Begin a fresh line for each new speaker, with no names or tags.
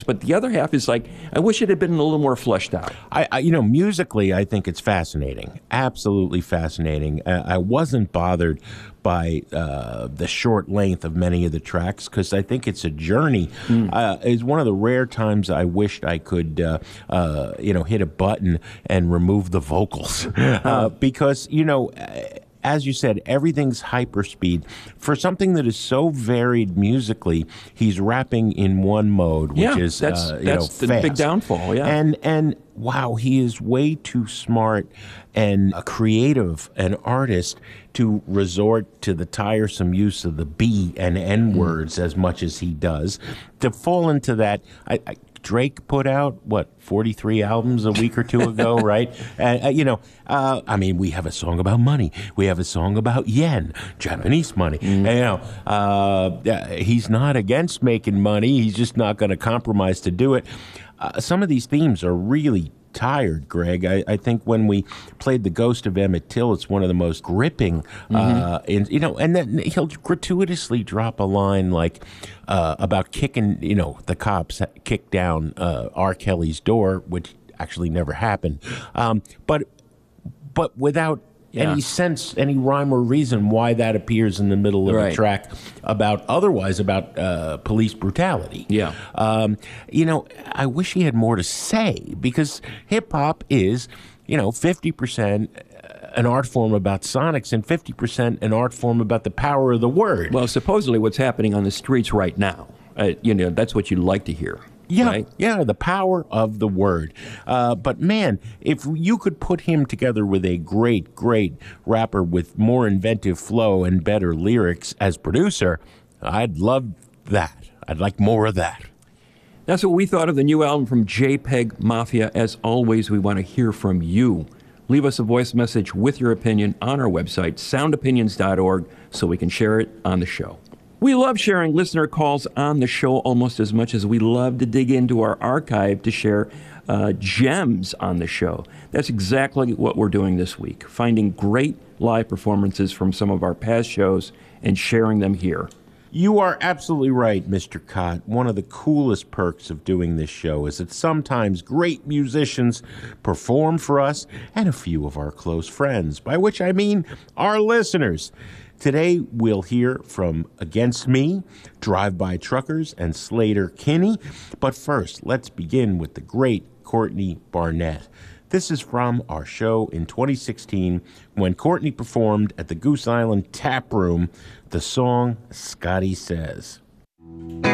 But the other half is like, I wish it had been a little more fleshed out.
Musically, I think it's fascinating, absolutely fascinating. I wasn't bothered by the short length of many of the tracks because I think it's a journey. It's one of the rare times I wished I could, hit a button and remove the vocals because as you said, everything's hyperspeed. For something that is so varied musically, he's rapping in one mode, which is
that's the
fast.
big downfall. Yeah,
and wow, he is way too smart and a creative, an artist, to resort to the tiresome use of the B and N words as much as he does. To fall into that, Drake put out, 43 albums a week or two ago, right? We have a song about money. We have a song about yen, Japanese money. He's not against making money. He's just not going to compromise to do it. Some of these themes are really tired, Greg. I think when we played The Ghost of Emmett Till, it's one of the most gripping, and then he'll gratuitously drop a line like about kicking, the cops kicked down R. Kelly's door, which actually never happened. But without any sense, any rhyme or reason why that appears in the middle of a track about police brutality.
Yeah.
I wish he had more to say because hip hop is, 50% an art form about sonics and 50% an art form about the power of the word.
Well, supposedly what's happening on the streets right now, that's what you'd like to hear.
Yeah,
right?
Yeah, the power of the word. But man, if you could put him together with a great, great rapper with more inventive flow and better lyrics as producer, I'd love that. I'd like more of that.
That's what we thought of the new album from JPEG Mafia. As always, we want to hear from you. Leave us a voice message with your opinion on our website, soundopinions.org, so we can share it on the show. We love sharing listener calls on the show almost as much as we love to dig into our archive to share gems on the show. That's exactly what we're doing this week, finding great live performances from some of our past shows and sharing them here.
You are absolutely right, Mr. Cott. One of the coolest perks of doing this show is that sometimes great musicians perform for us and a few of our close friends, by which I mean our listeners. Today, we'll hear from Against Me, Drive-By Truckers, and Slater Kinney. But first, let's begin with the great Courtney Barnett. This is from our show in 2016 when Courtney performed at the Goose Island Tap Room the song Scotty Says.